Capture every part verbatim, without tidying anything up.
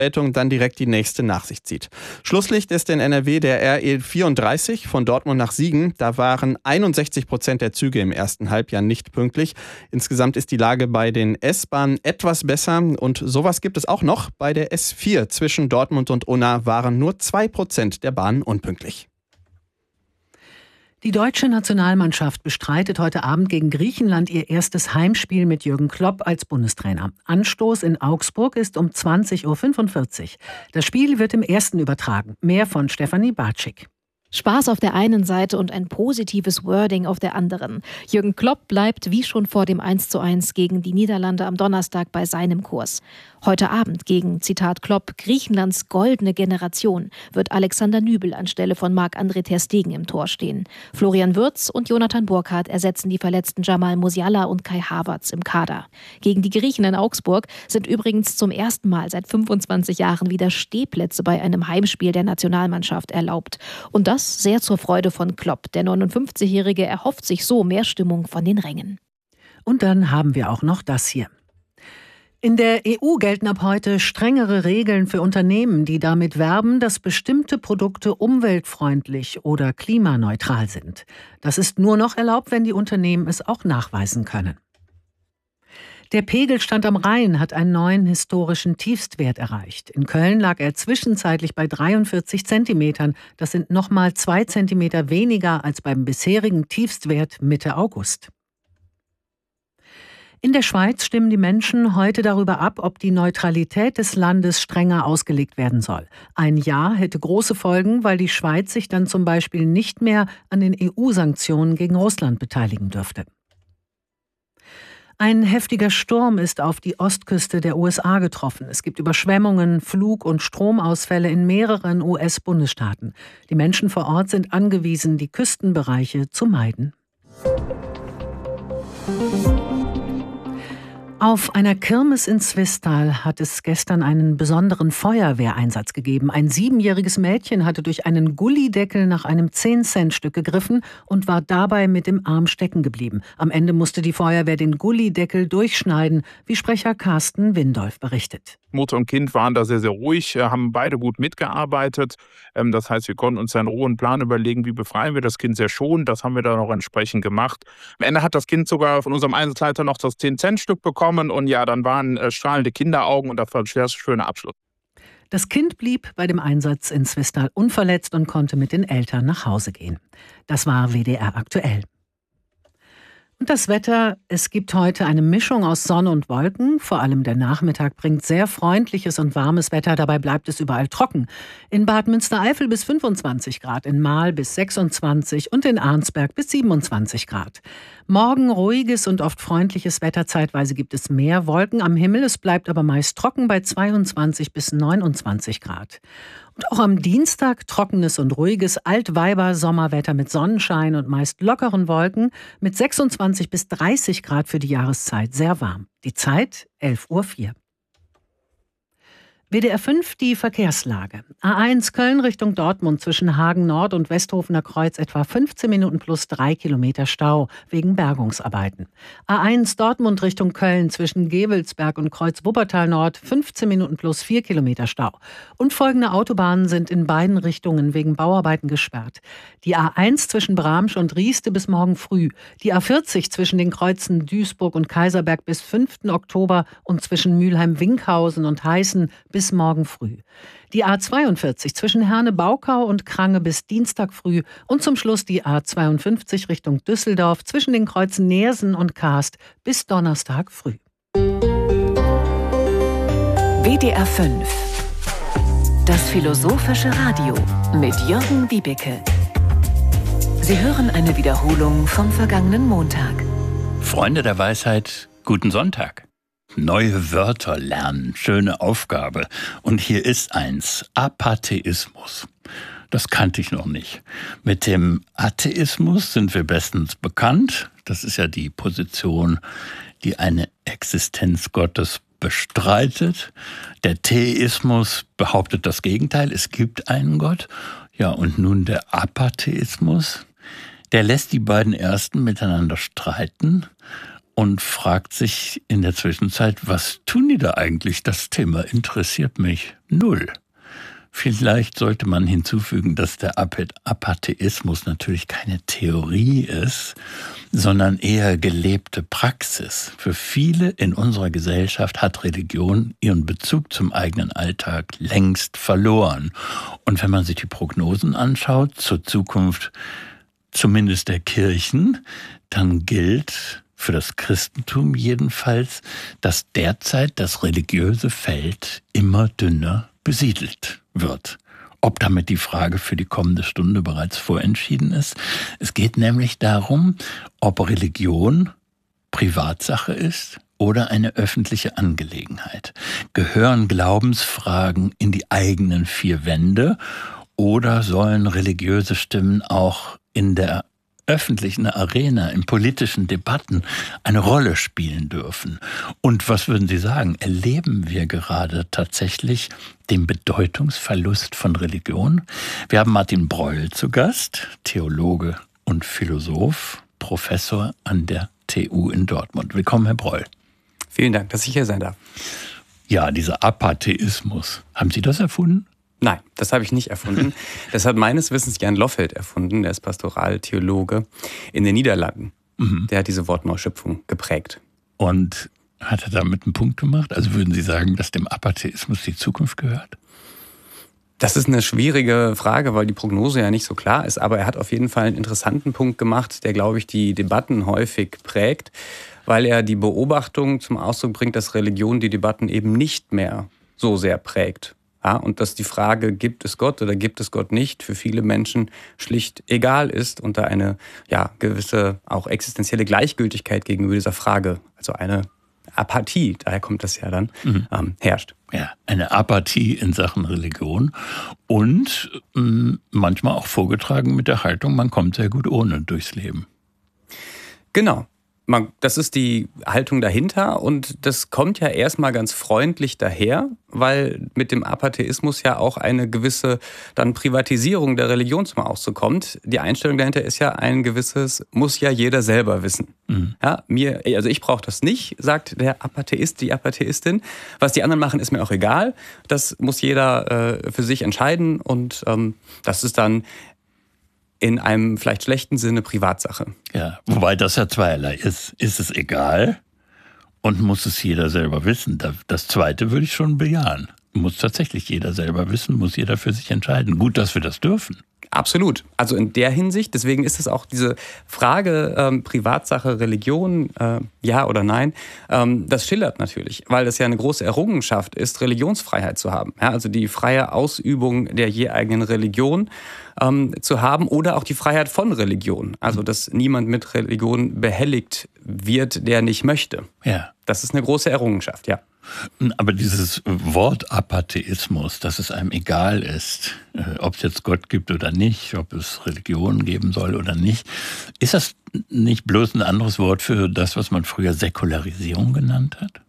Verspätung dann direkt die nächste nach sich zieht. Schlusslicht ist in N R W der R E vierunddreißig von Dortmund nach Siegen. Da waren einundsechzig Prozent der Züge im ersten Halbjahr nicht pünktlich. Insgesamt ist die Lage bei den S-Bahnen etwas besser. Und sowas gibt es auch noch. Bei der S vier zwischen Dortmund und Unna waren nur zwei Prozent der Bahnen unpünktlich. Die deutsche Nationalmannschaft bestreitet heute Abend gegen Griechenland ihr erstes Heimspiel mit Jürgen Klopp als Bundestrainer. Anstoß in Augsburg ist um zwanzig Uhr fünfundvierzig. Das Spiel wird im Ersten übertragen. Mehr von Stefanie Bartschik. Spaß auf der einen Seite und ein positives Wording auf der anderen. Jürgen Klopp bleibt wie schon vor dem eins zu eins gegen die Niederlande am Donnerstag bei seinem Kurs. Heute Abend gegen, Zitat Klopp, Griechenlands goldene Generation wird Alexander Nübel anstelle von Marc-André ter Stegen im Tor stehen. Florian Wirtz und Jonathan Burkhardt ersetzen die verletzten Jamal Musiala und Kai Havertz im Kader. Gegen die Griechen in Augsburg sind übrigens zum ersten Mal seit fünfundzwanzig Jahren wieder Stehplätze bei einem Heimspiel der Nationalmannschaft erlaubt. Und das sehr zur Freude von Klopp. Der neunundfünfzigjährige erhofft sich so mehr Stimmung von den Rängen. Und dann haben wir auch noch das hier. In der E U gelten ab heute strengere Regeln für Unternehmen, die damit werben, dass bestimmte Produkte umweltfreundlich oder klimaneutral sind. Das ist nur noch erlaubt, wenn die Unternehmen es auch nachweisen können. Der Pegelstand am Rhein hat einen neuen historischen Tiefstwert erreicht. In Köln lag er zwischenzeitlich bei dreiundvierzig Zentimetern. Das sind nochmal zwei Zentimeter weniger als beim bisherigen Tiefstwert Mitte August. In der Schweiz stimmen die Menschen heute darüber ab, ob die Neutralität des Landes strenger ausgelegt werden soll. Ein Ja hätte große Folgen, weil die Schweiz sich dann zum Beispiel nicht mehr an den E U-Sanktionen gegen Russland beteiligen dürfte. Ein heftiger Sturm ist auf die Ostküste der U S A getroffen. Es gibt Überschwemmungen, Flug- und Stromausfälle in mehreren U S-Bundesstaaten. Die Menschen vor Ort sind angewiesen, die Küstenbereiche zu meiden. Auf einer Kirmes in Zwistal hat es gestern einen besonderen Feuerwehreinsatz gegeben. Ein siebenjähriges Mädchen hatte durch einen Gullideckel nach einem zehn-Cent-Stück gegriffen und war dabei mit dem Arm stecken geblieben. Am Ende musste die Feuerwehr den Gullideckel durchschneiden, wie Sprecher Carsten Windolf berichtet. Mutter und Kind waren da sehr, sehr ruhig, haben beide gut mitgearbeitet. Das heißt, wir konnten uns einen rohen Plan überlegen, wie befreien wir das Kind sehr schonend. Das haben wir dann auch entsprechend gemacht. Am Ende hat das Kind sogar von unserem Einsatzleiter noch das zehn-Cent-Stück bekommen. Und ja, dann waren strahlende Kinderaugen und das war ein sehr schöner Abschluss. Das Kind blieb bei dem Einsatz in Zwistal unverletzt und konnte mit den Eltern nach Hause gehen. Das war W D R aktuell. Und das Wetter, es gibt heute eine Mischung aus Sonne und Wolken. Vor allem der Nachmittag bringt sehr freundliches und warmes Wetter. Dabei bleibt es überall trocken. In Bad Münstereifel bis fünfundzwanzig Grad, in Marl bis sechsundzwanzig und in Arnsberg bis siebenundzwanzig Grad. Morgen ruhiges und oft freundliches Wetter. Zeitweise gibt es mehr Wolken am Himmel. Es bleibt aber meist trocken bei zweiundzwanzig bis neunundzwanzig Grad. Und auch am Dienstag trockenes und ruhiges Altweiber-Sommerwetter mit Sonnenschein und meist lockeren Wolken mit sechsundzwanzig bis dreißig Grad für die Jahreszeit. Sehr warm. Die Zeit elf Uhr vier. W D R fünf, die Verkehrslage. A eins Köln Richtung Dortmund zwischen Hagen Nord und Westhofener Kreuz etwa fünfzehn Minuten plus drei Kilometer Stau wegen Bergungsarbeiten. A eins Dortmund Richtung Köln zwischen Gevelsberg und Kreuz Wuppertal Nord fünfzehn Minuten plus vier Kilometer Stau. Und folgende Autobahnen sind in beiden Richtungen wegen Bauarbeiten gesperrt. Die A eins zwischen Bramsch und Rieste bis morgen früh. Die A vierzig zwischen den Kreuzen Duisburg und Kaiserberg bis fünften Oktober und zwischen Mülheim-Winkhausen und Heißen bis bis morgen früh. Die A zweiundvierzig zwischen Herne-Baukau und Krange bis Dienstag früh und zum Schluss die A zweiundfünfzig Richtung Düsseldorf zwischen den Kreuzen Neersen und Kaast bis Donnerstag früh. W D R fünf. Das philosophische Radio mit Jürgen Wiebeke. Sie hören eine Wiederholung vom vergangenen Montag. Freunde der Weisheit, guten Sonntag. Neue Wörter lernen, schöne Aufgabe. Und hier ist eins, Apatheismus. Das kannte ich noch nicht. Mit dem Atheismus sind wir bestens bekannt. Das ist ja die Position, die eine Existenz Gottes bestreitet. Der Theismus behauptet das Gegenteil, es gibt einen Gott. Ja, und nun der Apatheismus, der lässt die beiden ersten miteinander streiten und fragt sich in der Zwischenzeit, was tun die da eigentlich? Das Thema interessiert mich null. Vielleicht sollte man hinzufügen, dass der Apatheismus natürlich keine Theorie ist, sondern eher gelebte Praxis. Für viele in unserer Gesellschaft hat Religion ihren Bezug zum eigenen Alltag längst verloren. Und wenn man sich die Prognosen anschaut zur Zukunft, zumindest der Kirchen, dann gilt für das Christentum jedenfalls, dass derzeit das religiöse Feld immer dünner besiedelt wird. Ob damit die Frage für die kommende Stunde bereits vorentschieden ist? Es geht nämlich darum, ob Religion Privatsache ist oder eine öffentliche Angelegenheit. Gehören Glaubensfragen in die eigenen vier Wände oder sollen religiöse Stimmen auch in der öffentlichen Arena, in politischen Debatten eine Rolle spielen dürfen? Und was würden Sie sagen, erleben wir gerade tatsächlich den Bedeutungsverlust von Religion? Wir haben Martin Breuel zu Gast, Theologe und Philosoph, Professor an der T U in Dortmund. Willkommen, Herr Breuel. Vielen Dank, dass ich hier sein darf. Ja, dieser Apatheismus, haben Sie das erfunden? Nein, das habe ich nicht erfunden. Das hat meines Wissens Jan Loffelt erfunden, der ist Pastoraltheologe in den Niederlanden. Mhm. Der hat diese Wortneuschöpfung geprägt. Und hat er damit einen Punkt gemacht? Also würden Sie sagen, dass dem Apatheismus die Zukunft gehört? Das ist eine schwierige Frage, weil die Prognose ja nicht so klar ist. Aber er hat auf jeden Fall einen interessanten Punkt gemacht, der, glaube ich, die Debatten häufig prägt, weil er die Beobachtung zum Ausdruck bringt, dass Religion die Debatten eben nicht mehr so sehr prägt. Ja, und dass die Frage, gibt es Gott oder gibt es Gott nicht, für viele Menschen schlicht egal ist und da eine ja, gewisse auch existenzielle Gleichgültigkeit gegenüber dieser Frage, also eine Apathie, daher kommt das ja dann, mhm. ähm, herrscht. Ja, eine Apathie in Sachen Religion und mh, manchmal auch vorgetragen mit der Haltung, man kommt sehr gut ohne durchs Leben. Genau. Man, das ist die Haltung dahinter und das kommt ja erstmal ganz freundlich daher, weil mit dem Apatheismus ja auch eine gewisse dann Privatisierung der Religion zum Ausdruck kommt. Die Einstellung dahinter ist ja ein gewisses, muss ja jeder selber wissen. Mhm. Ja, mir, also ich brauche das nicht, sagt der Apatheist, die Apatheistin. Was die anderen machen, ist mir auch egal. Das muss jeder äh, für sich entscheiden und ähm, das ist dann in einem vielleicht schlechten Sinne Privatsache. Ja, wobei das ja zweierlei ist. Ist es egal und muss es jeder selber wissen? Das Zweite würde ich schon bejahen. Muss tatsächlich jeder selber wissen, muss jeder für sich entscheiden. Gut, dass wir das dürfen. Absolut. Also in der Hinsicht, deswegen ist es auch diese Frage ähm, Privatsache, Religion, äh, ja oder nein, ähm, das schillert natürlich, weil das ja eine große Errungenschaft ist, Religionsfreiheit zu haben. Ja, also die freie Ausübung der je eigenen Religion ähm, zu haben oder auch die Freiheit von Religion. Also dass niemand mit Religion behelligt wird, der nicht möchte. Ja. Das ist eine große Errungenschaft, ja. Aber dieses Wort Apatheismus, dass es einem egal ist, ob es jetzt Gott gibt oder nicht, ob es Religion geben soll oder nicht, ist das nicht bloß ein anderes Wort für das, was man früher Säkularisierung genannt hat?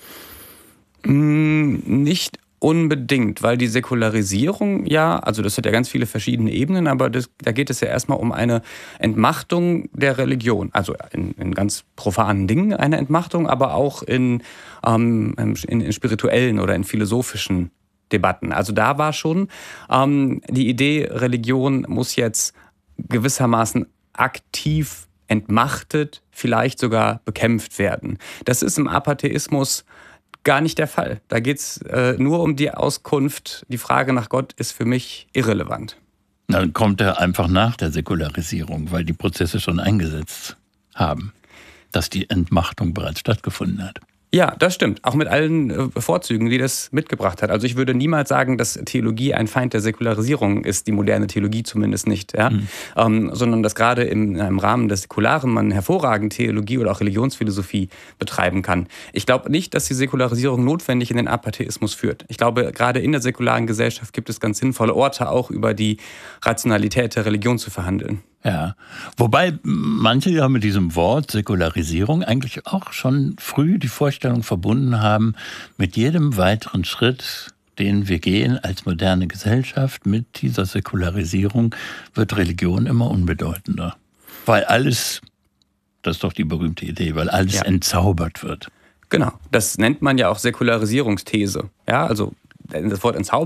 Nicht unbedingt, weil die Säkularisierung ja, also das hat ja ganz viele verschiedene Ebenen, aber das, da geht es ja erstmal um eine Entmachtung der Religion. Also in, in ganz profanen Dingen eine Entmachtung, aber auch in, ähm, in, in spirituellen oder in philosophischen Debatten. Also da war schon ähm, die Idee, Religion muss jetzt gewissermaßen aktiv entmachtet, vielleicht sogar bekämpft werden. Das ist im Apatheismus gar nicht der Fall. Da geht es äh, nur um die Auskunft. Die Frage nach Gott ist für mich irrelevant. Dann kommt er einfach nach der Säkularisierung, weil die Prozesse schon eingesetzt haben, dass die Entmachtung bereits stattgefunden hat. Ja, das stimmt. Auch mit allen äh, Vorzügen, die das mitgebracht hat. Also ich würde niemals sagen, dass Theologie ein Feind der Säkularisierung ist, die moderne Theologie zumindest nicht. Ja? Mhm. Ähm, sondern dass gerade im, im Rahmen des Säkularen man hervorragend Theologie oder auch Religionsphilosophie betreiben kann. Ich glaube nicht, dass die Säkularisierung notwendig in den Apatheismus führt. Ich glaube, gerade in der säkularen Gesellschaft gibt es ganz sinnvolle Orte, auch über die Rationalität der Religion zu verhandeln. Ja, wobei manche ja mit diesem Wort Säkularisierung eigentlich auch schon früh die Vorstellung verbunden haben, mit jedem weiteren Schritt, den wir gehen als moderne Gesellschaft, mit dieser Säkularisierung wird Religion immer unbedeutender. Weil alles Das ist doch die berühmte Idee, weil alles ja. entzaubert wird. Genau, das nennt man ja auch Säkularisierungsthese. Ja, also das Wort entzaubern